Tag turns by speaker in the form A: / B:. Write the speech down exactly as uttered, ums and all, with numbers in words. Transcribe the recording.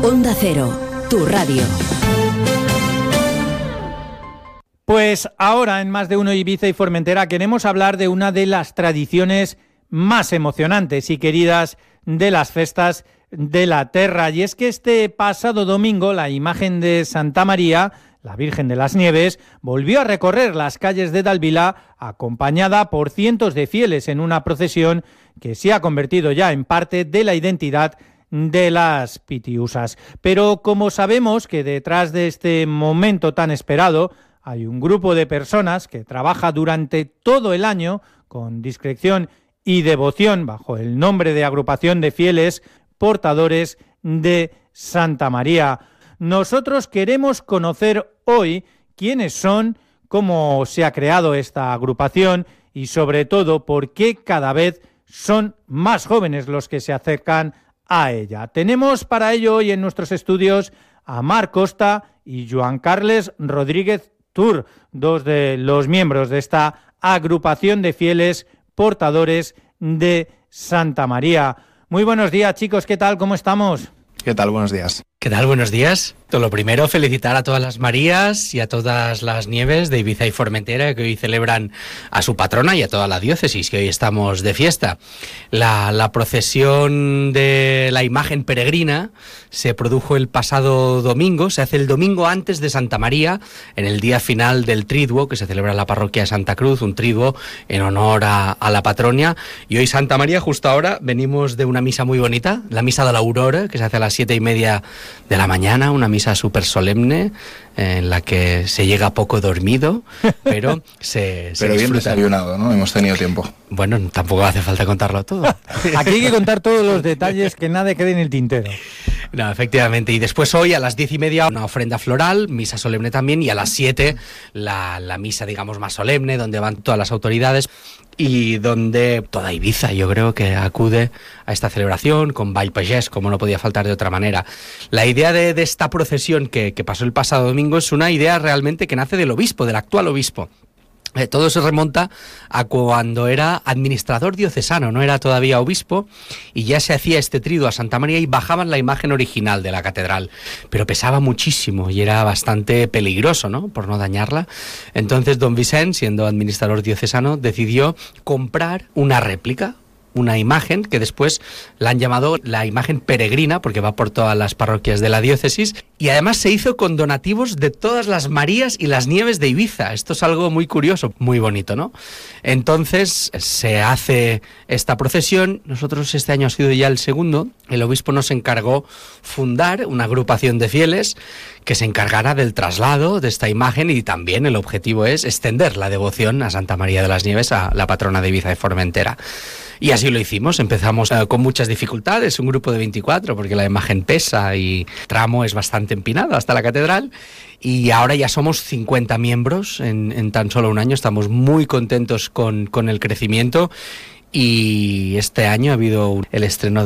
A: Onda Cero, tu radio.
B: Pues ahora en Más de Uno Ibiza y Formentera queremos hablar de una de las tradiciones más emocionantes y queridas de las festas de la Terra, y es que este pasado domingo la imagen de Santa María, la Virgen de las Nieves, volvió a recorrer las calles de Dalvila acompañada por cientos de fieles en una procesión que se ha convertido ya en parte de la identidad de las Pitiusas. Pero como sabemos que detrás de este momento tan esperado hay un grupo de personas que trabaja durante todo el año con discreción y devoción bajo el nombre de Agrupación de Fieles Portadores de Santa María. Nosotros queremos conocer hoy quiénes son, cómo se ha creado esta agrupación y sobre todo por qué cada vez son más jóvenes los que se acercan a ella. Tenemos para ello hoy en nuestros estudios a Marc Costa y Joan Carles Rodríguez Tur, dos de los miembros de esta Agrupación de Fieles Portadores de Santa María. Muy buenos días, chicos, ¿qué tal? ¿Cómo estamos?
C: ¿Qué tal? Buenos días.
D: ¿Qué tal? Buenos días. Lo primero, felicitar a todas las Marías y a todas las Nieves de Ibiza y Formentera que hoy celebran a su patrona y a toda la diócesis, que hoy estamos de fiesta. La, la procesión de la imagen peregrina se produjo el pasado domingo, se hace el domingo antes de Santa María, en el día final del Triduo, que se celebra en la parroquia de Santa Cruz, un Triduo en honor a, a la patrona. Y hoy Santa María, justo ahora, venimos de una misa muy bonita, la misa de la Aurora, que se hace a las siete y media de la mañana, una misa súper solemne en la que se llega poco dormido, pero se, se
C: Pero bien
D: disfruta.
C: desayunado, ¿no? Hemos tenido tiempo.
D: Bueno, tampoco hace falta contarlo todo.
B: Aquí hay que contar todos los detalles, que nada quede en el tintero.
D: No, efectivamente. Y después hoy a las diez y media una ofrenda floral, misa solemne también, y a las siete la, la misa, digamos, más solemne, donde van todas las autoridades y donde toda Ibiza, yo creo, que acude a esta celebración con Ball Pagès, como no podía faltar de otra manera. La idea de, de esta procesión que, que pasó el pasado domingo es una idea realmente que nace del obispo, del actual obispo. Eh, todo se remonta a cuando era administrador diocesano, no era todavía obispo, y ya se hacía este triduo a Santa María y bajaban la imagen original de la catedral, pero pesaba muchísimo y era bastante peligroso, ¿no?, por no dañarla. Entonces don Vicent, siendo administrador diocesano, decidió comprar una réplica, una imagen que después la han llamado la imagen peregrina, porque va por todas las parroquias de la diócesis, y además se hizo con donativos de todas las Marías y las Nieves de Ibiza. Esto es algo muy curioso, muy bonito, ¿no? Entonces se hace esta procesión. Nosotros este año ha sido ya el segundo. El obispo nos encargó fundar una agrupación de fieles que se encargará del traslado de esta imagen, y también el objetivo es extender la devoción a Santa María de las Nieves, a la patrona de Ibiza y Formentera. Y así lo hicimos. Empezamos eh, con muchas dificultades, un grupo de veinticuatro, porque la imagen pesa y el tramo es bastante empinado hasta la catedral, y ahora ya somos cincuenta miembros en, en tan solo un año. Estamos muy contentos con, con el crecimiento, y este año ha habido un, el estreno